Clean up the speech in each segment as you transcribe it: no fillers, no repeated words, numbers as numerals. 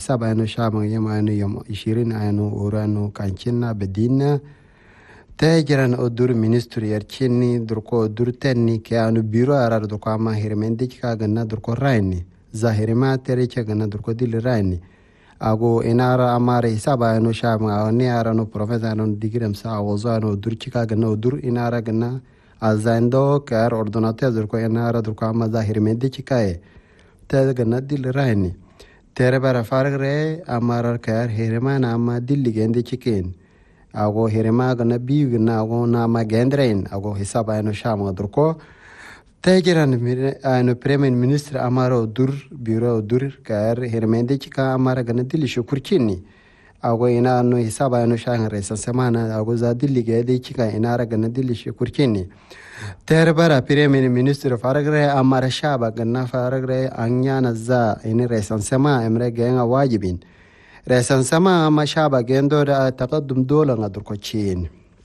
hisab ayno shaban yama ayno yom 20 ayno urano kanchina bedina tajiran odur ministru yarchini durko odur tenni ke anu biro arar durko ama hirmendi ka ganna durko raini zahirima tere che ganna durko dil raini ago inara amare hisab ayno shaban awni arano professor no digrem sa awzano odur chika ganna odur inara ganna azando kar ordonate durko inara durko ama zahirmendi chikae te ganna dil raini tere bara fargre amarar kar hirma na ama dil gende chiken ago hirma gana biu gana ago na ma gendrein ago hisab ayno shama durko tajiran ayno premier minister amaro dur biro dur kar hirmende chika amara gana dil shukurchini ago ina no hisab ayno shanga resa semana ago za dil gede chika inara gana dil shukurchini tere bara premier minister fargre amara shaba gana fargre anyana za ini resa sema emre genga wajibin resan sama ama shaba gendo da taqaddum dola ngadur ko chin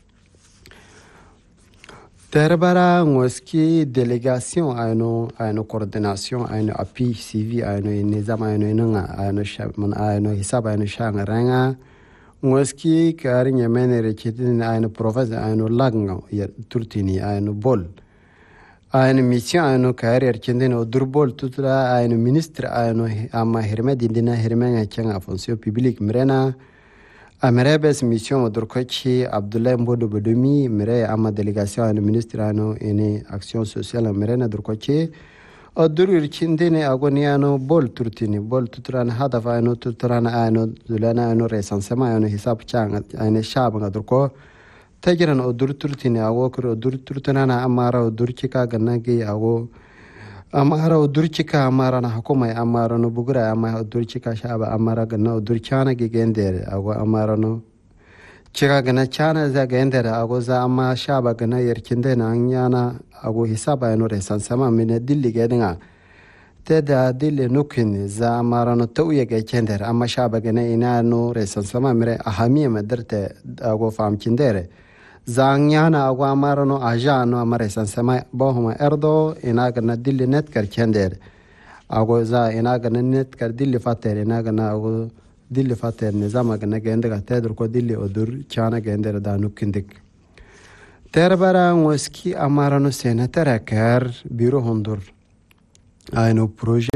terbara ngoski delegation ayno coordination ayno appui cv ayno nizam ayno nanga ayno shaman ayno hisab ayno shanga ranga ngoski kar nyamene rechitin ayno professor ayno lagna turtini ayno bol ayno mission ayno career chindin odurbol tutra ayno ministre ayno ama hirme dindina hirme ngachanga fonction publique mrena amrebes mission odurkochi abdullah mbodo bodomi mre ama delegation ayno ministre ayno ene action sociale mrena durkochi odur chindin agoniano bol turtini bol tutran hadaf ayno tutran ayno zulana ayno recensement ayno hisab changa ayno shaba durko tajiran odur turtini ago kuro odur turtana amara odur chika ganagi ago amara odur chika amara na hukuma amara no bugura ama odur chika shaba amara ganna odur chana ge gendere ago amara no chika ganna chana za gendere ago za amma shaba ganna yerkinde na anyana ago hisaba no resan sama mine dilli gedinga teda dilli nukin za amara no tawye ge gendere amma shaba ganna ina no resan sama mire ahamiya madarte ago fam chindere zanyana ago amarano ajano amare sansama bohuma erdo inagana dilli net kar chender ago za inagana net kar dilli fater inagana ago dilli fater nizama gana gendaga tedr ko dilli odur chana gender da nukindik terbara ngoski amarano senatera kar biro hondur ayno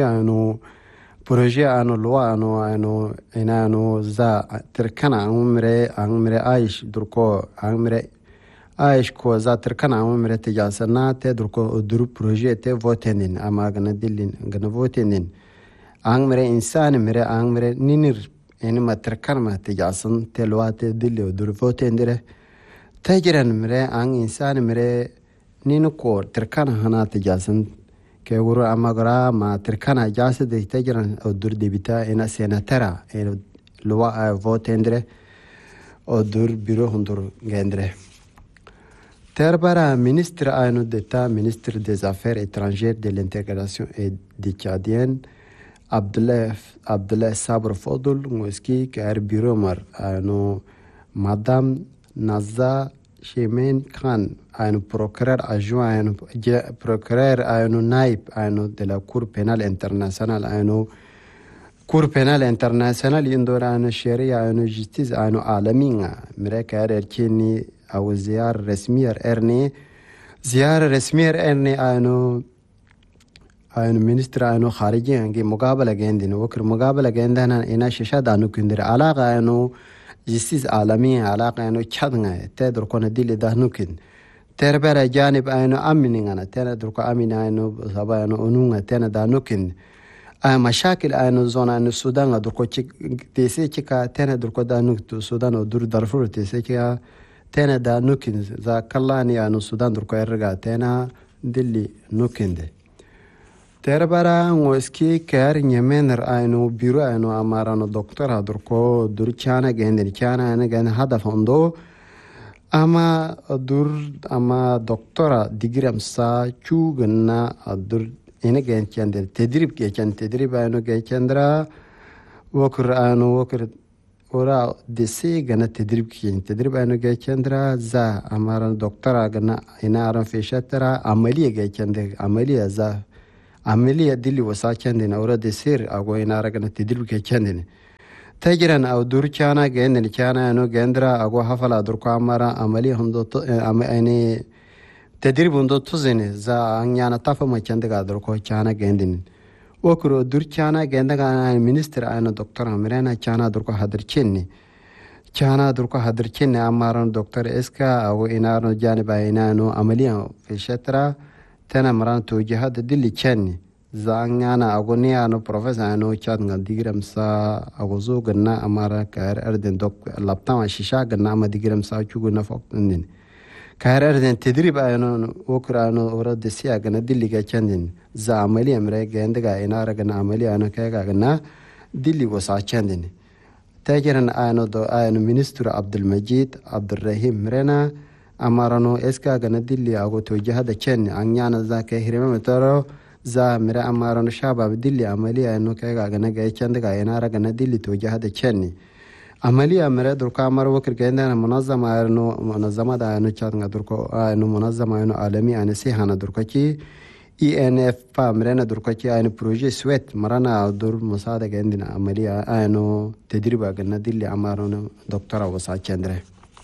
projet ano loi ano inano za terkana amre aish durko amre aish ko za terkana amre tijasana te durko dur projet te votenin ama gana dillin gana votenin amre insan mre amre ninir eni materkan ma tijasan te loi te dilli dur votendire tajiran mre ang insan mre ninu ko terkana hana tijasan ke wuro amagara ma terkana jase de tajiran odur debita ena senatera ena loi votendre odur biro hondur gendre terbara ministre ayno d'état ministre des affaires étrangères de l'intégration et du Tchadien Abdullah Sabr Fodul ngoski kar biro mar ayno madame Naza Shemen Khan ayno procureur adjoint ayno procureur ayno naib ayno de la Cour pénale internationale ayno Cour pénale internationale indora ayno sharia ayno justice ayno alaminga mire kar erkini aw ziyar resmiyer erni ayno ministre ayno khariji angi mugabala gendin wokr mugabala gendana ina shisha danu kundir alaqa ayno justice alamiya alaqa ayno chadnga tedr kona dili dahnukin terbera janib ayno aminingana tena durko amina ayno saba ayno onunga tena danukin mashakil ayno zona ayno sudan durko tese chika tena durko danuk sudan dur darfur tese chika tena danukin za kallani ayno sudan durko erga tena dili nukinde terbara ngoski kar nyemener ayno biro ayno amarano doktora durko dur chana genden chana ayno gen hadaf ondo ama doktora digram sa chugna dur ene gen chande tedrib ayno gen chandra wokr ora desi gana tedrib ayno gen chandra za amara doktora gana ina aran feshatra amaliya gen chande amaliya dili wasa chande na ora desir ago ina ara gana tedrib gen chande تجرن أو دور كانا جندن كانا إنه جندرا أقو حفلة دور كامرا عملي هندو يعني تدريب هندو تزني زا أنيانا تفهم كندك دور كانا جندن وكرو دور كانا جندك أنا مينستر أنا دكتور أمرينا كانا دور كهدر كني كانا دور كهدر كني أمارن دكتور إسكا أو إنارن جانب إنانو عمليا في شترا تنا مران توجيهات دلي كني زانيانا أغنيا أنا بروفيسور أنا كاد نقديرم سا أغزو قلنا أمارا كهر أردن دوك لابتام شيشا قلنا أما ديرم سا شوقنا فوق نين كهر أردن تدريب أنا وكرا أنا ورد سيا قلنا دلي كأشندين زا عملي أمريكا عندك إنارا قلنا عملي أنا كأجا قلنا دلي وسا شندين تاجرن أنا دو أنا مينستر عبد المجيد عبد الرحيم مرنا أمارانو إسكا قلنا دلي أغو توجيهات كأني أنيانا زا كهرم مترو za mira amaran shaba dilli amaliya no kai ga gana ga yake daga yana raga na dilli to jiha da kenni amaliya mira durka mar wakir ga yana munazzama no munazzama da no chat ga durko no munazzama no alami ana sai hana durka ki ENF pa mira na durka ki ana projet sweat marana dur musada ga indina amaliya ano tadriba ga na dilli amaran doktora wasa kendre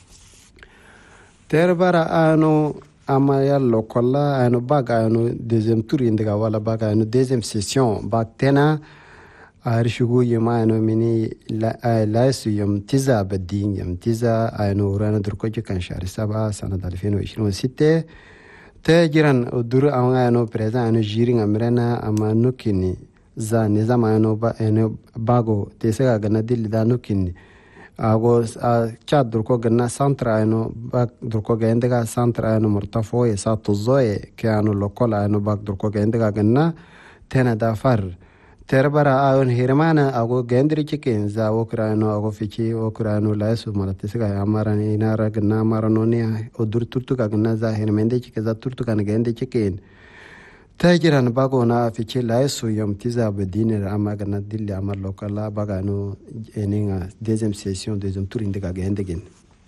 terbara ano ama yallo kolla ano baga ano deuxième tour indiga wala baga ano deuxième session bag tena arshugo yema ano mini la suyum tiza badin yam tiza ano rana durkoje kan shahri saba sana 2026 tajiran dur ano present ano jiring amrena ama nukini za nizama ano ba ano bago tesega gana dilli da nukini ago chat durko ganna santra ano bak durko gendega santra ano murtafo e sa tuzoe ke ano lokola ano bak durko gendega ganna tena da far terbara ayon hirmana ago gendri chicken za okra ano ago fichi okra ano laisu maratisiga amara ni inara ganna amara no ne odur turtuka ganna za hirmende chike za turtuka ne gende chicken tajiran bago na fichi laisu yom tiza bedine ama gana dilli amar lokala baga no eninga deuxième session deuxième tour indiga gendegen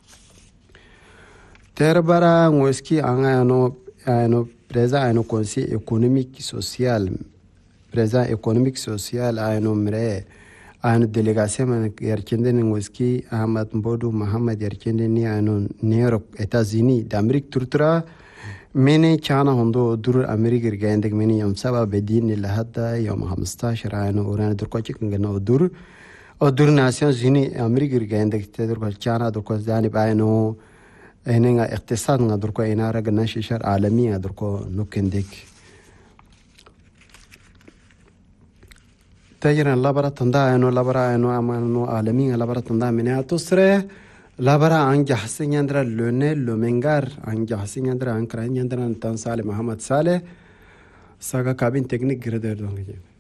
terbara ngoski anga no presa ano conseil économique social presa économique social ano mre ano délégation man yerkenden ngoski Ahmad Mbodu Muhammad yerkenden ni ano New York États-Unis d'Amérique turtra مني كان هندو دور أمريكا رجعندك مني يوم 7 بدين لهذا يوم 15 عام ورانا دركوتشي كنا دور دور ناسيون زيني أمريكا رجعندك تدرك كان دركو زاني بعينه هنا اقتصاد دركو هنا رجعنا شيشار عالمي دركو نكندك تجرن لبرة تندا إنه أما عالمي لبرة تندا منها تصره لابرا أنجا حسين يندرا لوني لومنغار أنجا حسين يندرا أنكرا يندرا تنسالي محمد صالح ساقا كابين تكنيك غردر دونجي